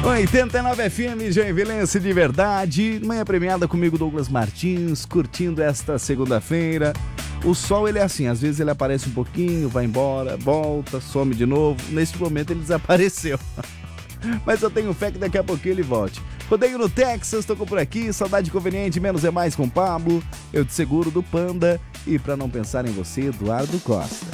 89 FM, Joinvilense de verdade. Manhã premiada comigo, Douglas Martins, curtindo esta segunda-feira. O sol, ele é assim, às vezes ele aparece um pouquinho, vai embora, volta, some de novo. Neste momento ele desapareceu. Mas eu tenho fé que daqui a pouquinho ele volte. Rodeio no Texas, tocou por aqui, saudade conveniente, menos é mais com Pablo. Eu te seguro do Panda. E pra não pensar em você, Eduardo Costa.